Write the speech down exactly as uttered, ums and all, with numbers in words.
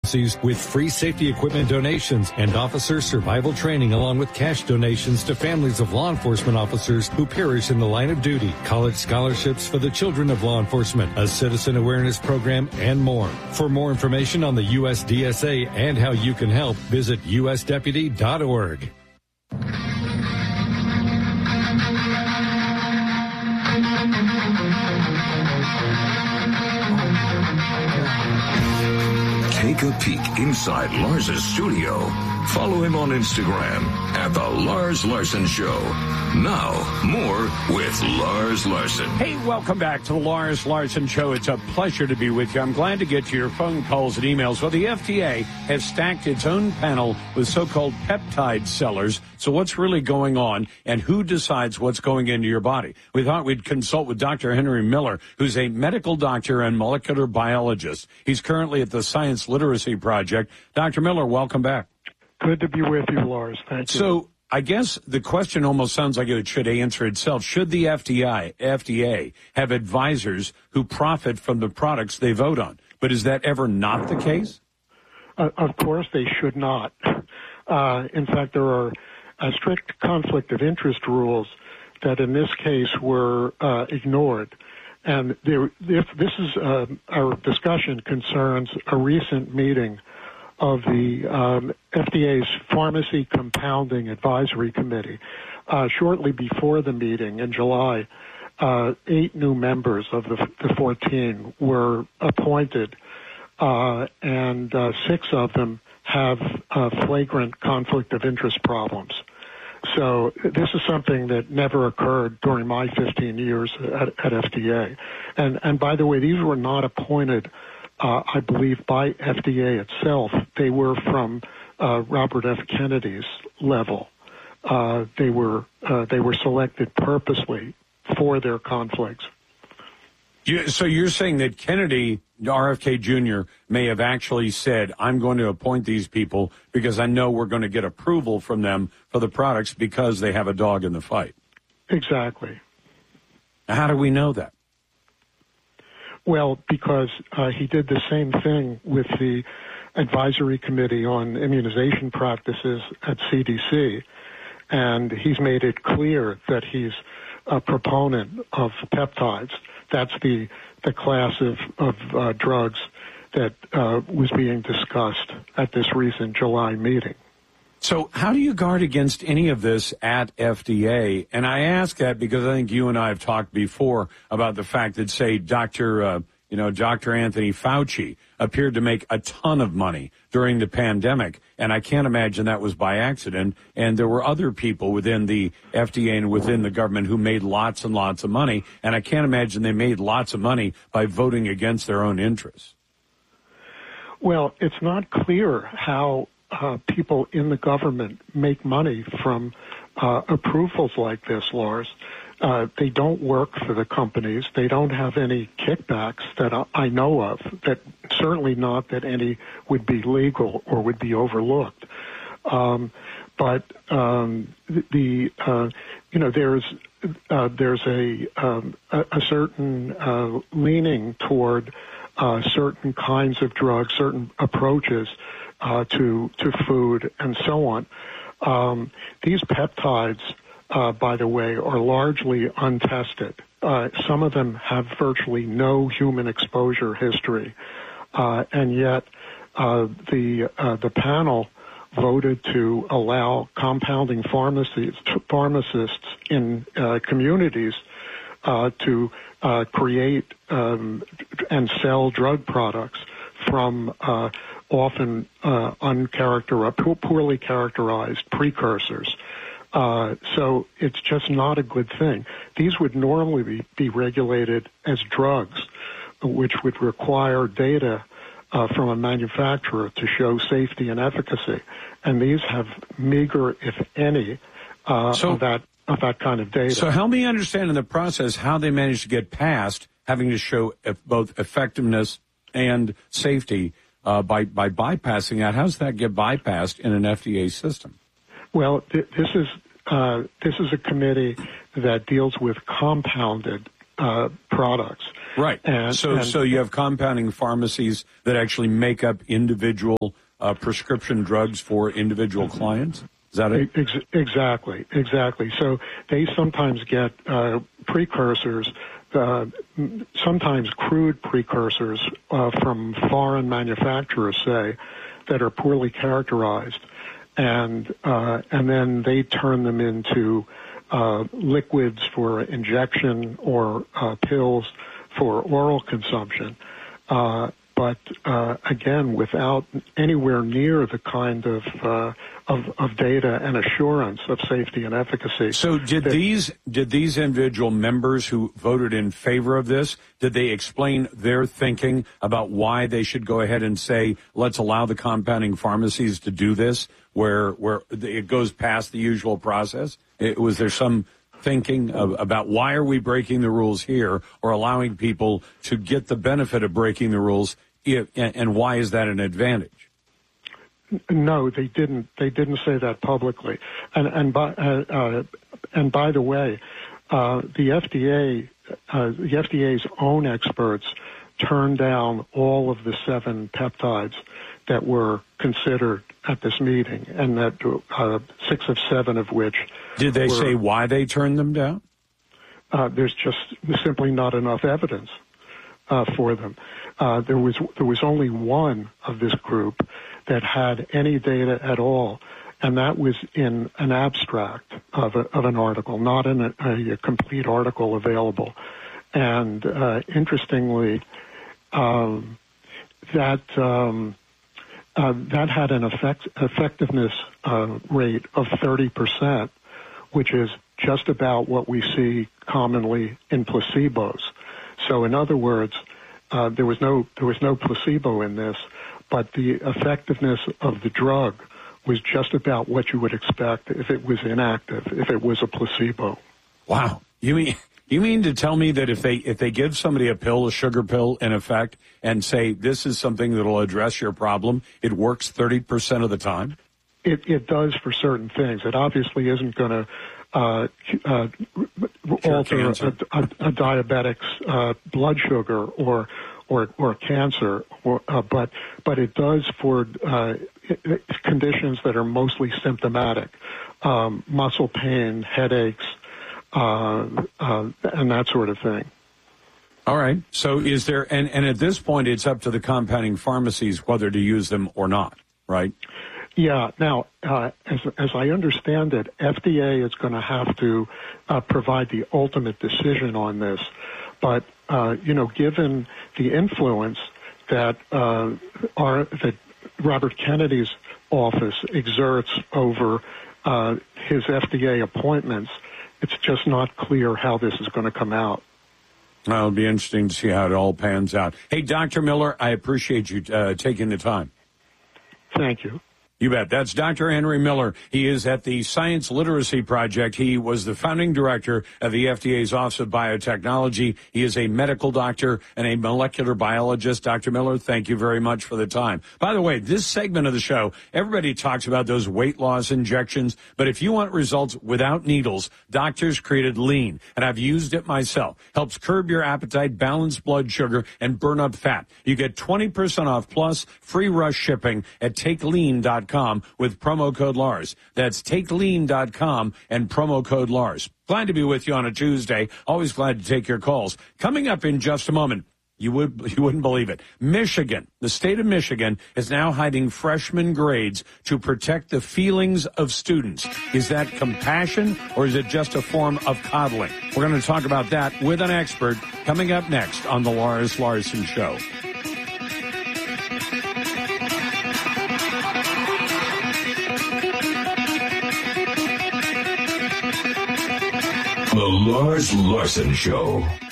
with free safety equipment donations and officer survival training, along with cash donations to families of law enforcement officers who perish in the line of duty, college scholarships for the children of law enforcement, a citizen awareness program, and more. For more information on the U S D S A and how you can help, visit U S deputy dot org. Take a peek inside Lars's studio. Follow him on Instagram at The Lars Larson Show. Now, more with Lars Larson. Hey, welcome back to The Lars Larson Show. It's a pleasure to be with you. I'm glad to get to your phone calls and emails. Well, the F D A has stacked its own panel with so-called peptide sellers. So what's really going on, and who decides what's going into your body? We thought we'd consult with Doctor Henry Miller, who's a medical doctor and molecular biologist. He's currently at the Science Literacy Project. Doctor Miller, welcome back. Good to be with you, Lars. Thank you. So I guess the question almost sounds like it should answer itself. Should the F D A, F D A have advisors who profit from the products they vote on? But is that ever not the case? Uh, of course they should not. Uh, in fact, there are uh, strict conflict of interest rules that in this case were uh, ignored. And there, if this is uh, our discussion concerns a recent meeting of the um, F D A's Pharmacy Compounding Advisory Committee. Uh, shortly before the meeting in July, uh, eight new members of the, the fourteen were appointed, uh, and uh, six of them have uh, flagrant conflict of interest problems. So this is something that never occurred during my fifteen years at, at F D A. And, and by the way, these were not appointed Uh, I believe by F D A itself. They were from uh, Robert F. Kennedy's level. Uh, they were uh, they were selected purposely for their conflicts. You, so you're saying that Kennedy, R F K Junior, may have actually said, I'm going to appoint these people because I know we're going to get approval from them for the products because they have a dog in the fight. Exactly. How do we know that? Well, because uh, he did the same thing with the Advisory Committee on Immunization Practices at C D C, and he's made it clear that he's a proponent of peptides. That's the the class of, of uh, drugs that uh, was being discussed at this recent July meeting. So how do you guard against any of this at F D A? And I ask that because I think you and I have talked before about the fact that, say, Doctor Uh, you know, Doctor Anthony Fauci appeared to make a ton of money during the pandemic, and I can't imagine that was by accident. And there were other people within the F D A and within the government who made lots and lots of money, and I can't imagine they made lots of money by voting against their own interests. Well, it's not clear how Uh, people in the government make money from uh, approvals like this, Lars. Uh, they don't work for the companies. They don't have any kickbacks that I know of, that certainly not that any would be legal or would be overlooked. Um, but um, the, uh, you know, there's uh, there's a, um, a, a certain uh, leaning toward uh, certain kinds of drugs, certain approaches Uh, to to food and so on. Um, these peptides, uh, by the way, are largely untested. Uh, some of them have virtually no human exposure history, uh, and yet uh, the uh, the panel voted to allow compounding pharmacies, pharmacists in uh, communities uh, to uh, create um, and sell drug products from uh, often uh, uncharacterized, poorly characterized precursors. Uh, so it's just not a good thing. These would normally be, be regulated as drugs, which would require data uh, from a manufacturer to show safety and efficacy. And these have meager, if any, uh, so, of that of that kind of data. So help me understand in the process how they managed to get past having to show both effectiveness and safety uh, by, by bypassing that. How does that get bypassed in an F D A system? Well, th- this is uh, this is a committee that deals with compounded uh, products. Right. And, so, and, so you have compounding pharmacies that actually make up individual uh, prescription drugs for individual clients. Is that it? Ex- exactly, exactly. So they sometimes get uh, precursors, uh, sometimes crude precursors uh, from foreign manufacturers, say, that are poorly characterized, and uh, and then they turn them into uh, liquids for injection or uh, pills for oral consumption. Uh, but uh, again, without anywhere near the kind of, uh, of of data and assurance of safety and efficacy. So, did that, these did these individual members who voted in favor of this, did they explain their thinking about why they should go ahead and say, let's allow the compounding pharmacies to do this, where where it goes past the usual process? It, was there some thinking of, about why are we breaking the rules here, or allowing people to get the benefit of breaking the rules? If, and, and why is that an advantage? No, they didn't. They didn't say that publicly. And and by uh, uh, and by the way, uh, the F D A, uh, the F D A's own experts turned down all of the seven peptides that were considered at this meeting, and that uh, six of seven of which did they were, say why they turned them down? Uh, there's just simply not enough evidence uh, for them. Uh, there was there was only one of this group that had any data at all, and that was in an abstract of, a, of an article, not in a, a complete article available. And uh, interestingly, um, that um, uh, that had an effect, effectiveness uh, rate of thirty percent, which is just about what we see commonly in placebos. So, in other words, uh, there was no there was no placebo in this, but the effectiveness of the drug was just about what you would expect if it was inactive, if it was a placebo. Wow. You mean you mean to tell me that if they if they give somebody a pill, a sugar pill, in effect, and say this is something that will address your problem, it works thirty percent of the time? It, it does for certain things. It obviously isn't going to uh, uh, alter a, a, a diabetic's uh, blood sugar or or or cancer, or, uh, but but it does for uh, conditions that are mostly symptomatic, um, muscle pain, headaches, uh, uh, and that sort of thing. All right. So is there, and, and at this point, it's up to the compounding pharmacies whether to use them or not, right? Yeah. Now, uh, as, as I understand it, F D A is going to have to uh, provide the ultimate decision on this. But, uh, you know, given the influence that uh, our, that Robert Kennedy's office exerts over uh, his F D A appointments, it's just not clear how this is going to come out. Well, it'll be interesting to see how it all pans out. Hey, Doctor Miller, I appreciate you uh, taking the time. Thank you. You bet. That's Doctor Henry Miller. He is at the Science Literacy Project. He was the founding director of the F D A's Office of Biotechnology. He is a medical doctor and a molecular biologist. Doctor Miller, thank you very much for the time. By the way, this segment of the show, everybody talks about those weight loss injections, but if you want results without needles, doctors created Lean, and I've used it myself. Helps curb your appetite, balance blood sugar, and burn up fat. You get twenty percent off plus free rush shipping at take lean dot com with promo code Lars. That's take lean dot com and promo code Lars. Glad to be with you on a Tuesday. Always glad to take your calls. Coming up in just a moment, you would you wouldn't believe it. Michigan, the state of Michigan, is now hiding freshman grades to protect the feelings of students. Is that compassion or is it just a form of coddling? We're going to talk about that with an expert coming up next on the Lars Larson Show. The Lars Larson Show.